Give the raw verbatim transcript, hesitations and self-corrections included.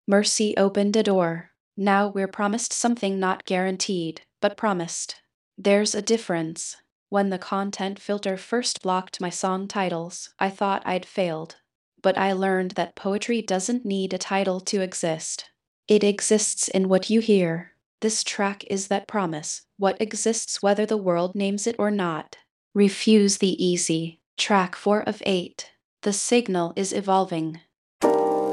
Mercy opened a door. Now we're promised something not guaranteed, but promised. There's a difference. When the content filter first blocked my song titles, I thought I'd failed. But I learned that poetry doesn't need a title to exist. It exists in what you hear. This track is that promise, what exists whether the world names it or not. Refuse the easy. Track four of eight. The signal is evolving.